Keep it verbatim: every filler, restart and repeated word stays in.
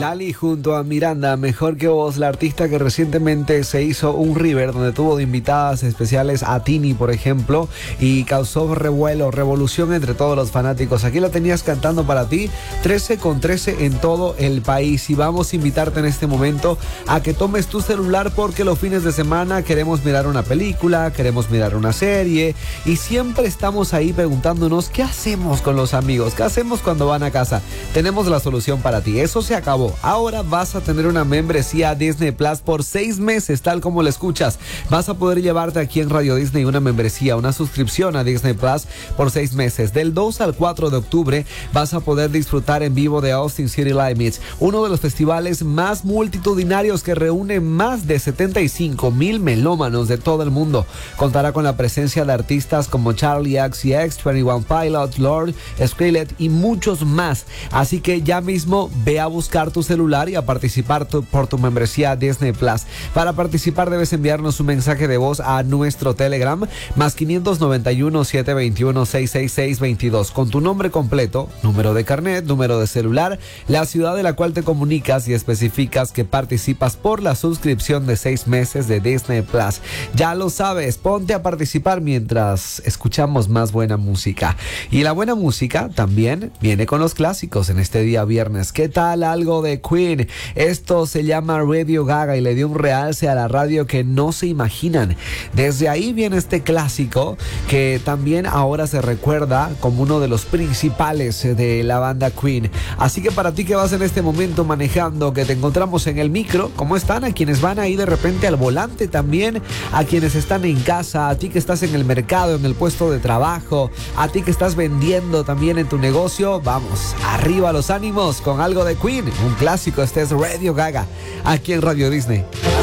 Lali junto a Miranda, Mejor que Vos, la artista que recientemente se hizo un River donde tuvo de invitadas especiales a Tini, por ejemplo, y causó revuelo, revolución entre todos los fanáticos. Aquí la tenías cantando para ti, trece con trece en todo el país. Y vamos a invitarte en este momento a que tomes tu celular porque los fines de semana queremos mirar una película, queremos mirar una serie y siempre estamos ahí preguntándonos qué hacemos con los amigos, qué hacemos cuando van a casa. Tenemos la solución para ti, eso se acabó. Ahora vas a tener una membresía a Disney Plus por seis meses, tal como lo escuchas. Vas a poder llevarte aquí en Radio Disney una membresía, una suscripción a Disney Plus por seis meses. Del dos al cuatro de octubre vas a poder disfrutar en vivo de Austin City Limits, uno de los festivales más multitudinarios que reúne más de setenta y cinco mil melómanos de todo el mundo. Contará con la presencia de artistas como Charlie X C X, veintiuno Pilots, Lord, Skrillex y muchos más. Así que ya mismo ve a buscar tu celular y a participar tu, por tu membresía Disney Plus. Para participar debes enviarnos un mensaje de voz a nuestro Telegram más quinientos noventa y uno, setecientos veintiuno, seiscientos sesenta y seis veintidós con tu nombre completo, número de carnet, número de celular, la ciudad de la cual te comunicas y especificas que participas por la suscripción de seis meses de Disney Plus. Ya lo sabes, ponte a participar mientras escuchamos más buena música. Y la buena música también viene con los clásicos en este día viernes. ¿Qué tal algo de Queen? Esto se llama Radio Gaga y le dio un realce a la radio que no se imaginan. Desde ahí viene este clásico que también ahora se recuerda como uno de los principales de la banda Queen. Así que para ti que vas en este momento manejando, que te encontramos en el micro, ¿cómo están? A quienes van ahí de repente al volante también, a quienes están en casa, a ti que estás en el mercado, en el puesto de trabajo, a ti que estás vendiendo también en tu negocio, vamos, arriba los ánimos con algo de Queen, un clásico. Este es Radio Gaga, aquí en Radio Disney.